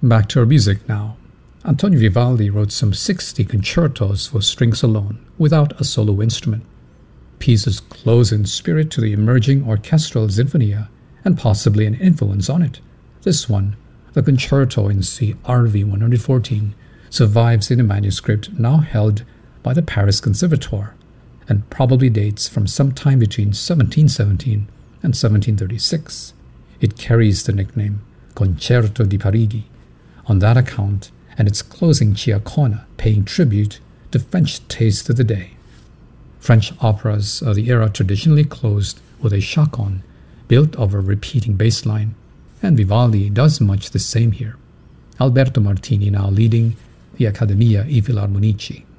Back to our music now. Antonio Vivaldi wrote some 60 concertos for strings alone, without a solo instrument. Pieces close in spirit to the emerging orchestral sinfonia, and possibly an influence on it. This one, the Concerto in C RV 114, survives in a manuscript now held by the Paris Conservatoire, and probably dates from sometime between 1717 and 1736. It carries the nickname Concerto di Parigi on that account, and its closing Ciacona paying tribute to French taste of the day. French operas of the era traditionally closed with a chaconne built over a repeating bass line, and Vivaldi does much the same here. Alberto Martini now leading the Accademia I Filarmonici.